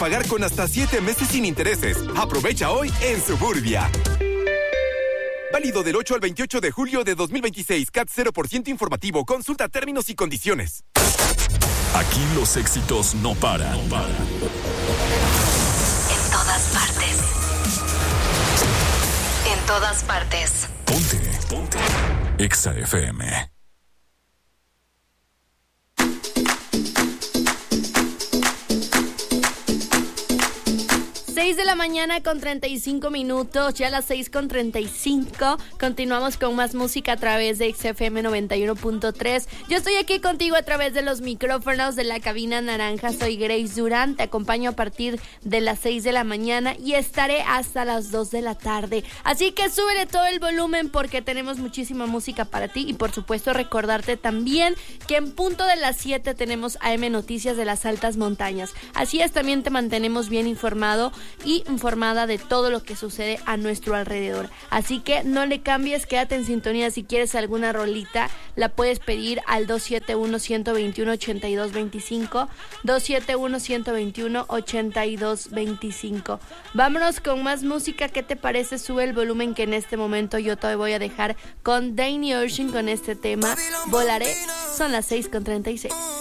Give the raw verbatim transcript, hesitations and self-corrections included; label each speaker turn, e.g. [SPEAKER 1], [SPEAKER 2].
[SPEAKER 1] pagar con hasta siete meses sin intereses. Aprovecha hoy en Suburbia. Válido del ocho al veintiocho de julio de dos mil veintiséis. C A T cero por ciento informativo. Consulta términos y condiciones.
[SPEAKER 2] Aquí los éxitos no paran. No paran.
[SPEAKER 3] En todas partes. En todas partes.
[SPEAKER 2] Ponte. Ponte. Exa F M.
[SPEAKER 4] seis de la mañana con treinta y cinco minutos, ya a las seis con treinta y cinco. Continuamos con más música a través de X F M noventa y uno punto tres. Yo estoy aquí contigo a través de los micrófonos de la cabina naranja. Soy Grace Durán, te acompaño a partir de las seis de la mañana y estaré hasta las dos de la tarde. Así que súbele todo el volumen porque tenemos muchísima música para ti y por supuesto recordarte también que en punto de las siete tenemos A M Noticias de las Altas Montañas. Así es, también te mantenemos bien informado y informada de todo lo que sucede a nuestro alrededor. Así que no le cambies, quédate en sintonía. Si quieres alguna rolita, la puedes pedir al dos siete uno, uno dos uno, ocho dos dos cinco, dos siete uno, uno dos uno, ocho dos dos cinco. Vámonos con más música. ¿Qué te parece? Sube el volumen que en este momento yo te voy a dejar con Danny Ocean con este tema Volaré. Son las seis con treinta y seis.